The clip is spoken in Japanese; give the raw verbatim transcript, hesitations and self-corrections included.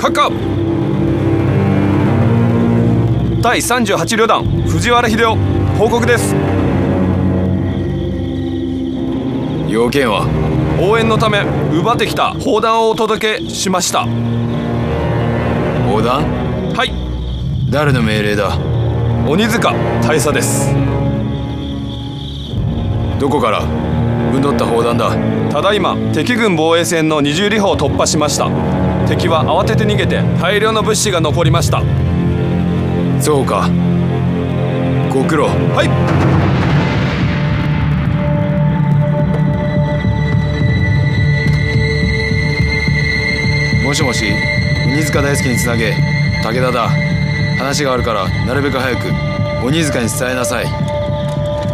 閣下。だいさんじゅうはち旅団藤原秀夫報告です。 要件は？ 応援のため奪ってきた砲弾をお届けしました。 砲弾？ はい。 誰の命令だ？ 鬼塚大佐です。 どこからぶんどった砲弾だ？ ただいま敵軍防衛線の二重里歩を突破しました。敵は慌てて逃げて大量の物資が残りました。 そうか、ご苦労。 はい。 もしもし、鬼塚大輔につなげ。武田だ。話があるからなるべく早く鬼塚に伝えなさい。